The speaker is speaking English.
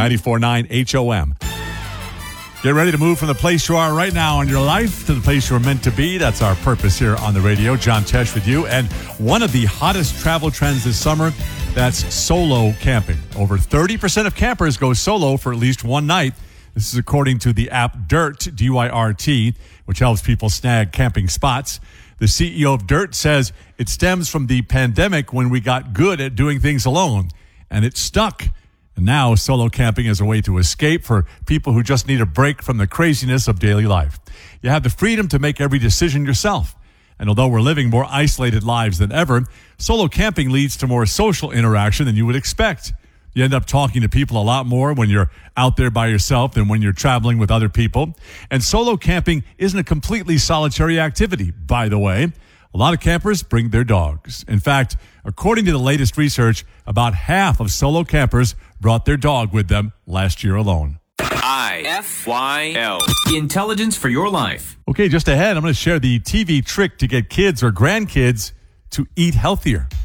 94.9 HOM. Get ready to move from the place you are right now in your life to the place you're meant to be. That's our purpose here on the radio. John Tesh with you. And one of the hottest travel trends this summer, that's solo camping. Over 30% of campers go solo for at least one night. This is according to the app Dyrt, D-Y-R-T, which helps people snag camping spots. The CEO of Dyrt says it stems from the pandemic when we got good at doing things alone, and it stuck. And now solo camping is a way to escape for people who just need a break from the craziness of daily life. You have the freedom to make every decision yourself. And although we're living more isolated lives than ever, solo camping leads to more social interaction than you would expect. You end up talking to people a lot more when you're out there by yourself than when you're traveling with other people. And solo camping isn't a completely solitary activity, by the way. A lot of campers bring their dogs. In fact, according to the latest research, about half of solo campers brought their dog with them last year alone. IFYL. Intelligence for your life. Okay, just ahead, I'm going to share the TV trick to get kids or grandkids to eat healthier.